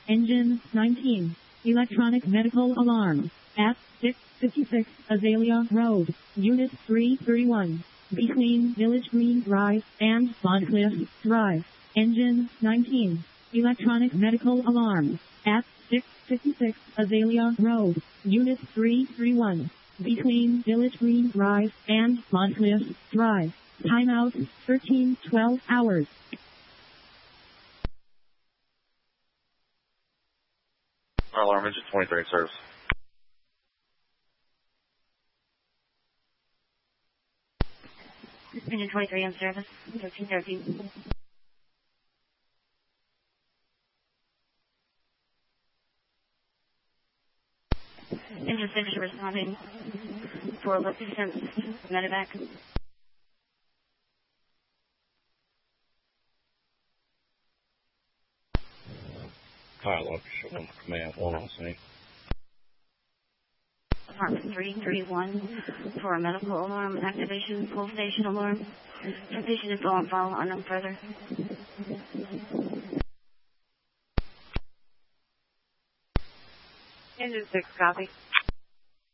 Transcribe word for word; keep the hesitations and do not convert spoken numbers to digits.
Engine nineteen. Electronic medical alarm. At six fifty-six Azalea Road, Unit three thirty-one. Between Village Green Drive and Boncliffe Drive. Engine nineteen. Electronic medical alarm. At six fifty-six Azalea Road, Unit three thirty-one. Between Village Green Drive and Boncliffe Drive. Timeout thirteen twelve hours. Alarm engine twenty-three in service. Engine twenty-three in service. thirteen thirteen. Engine finished responding for assistance. Medevac. Pilot officer on command one on scene. Department three thirty-one for a medical alarm activation, full station alarm. Transition is on file on no further. Engine six, copy.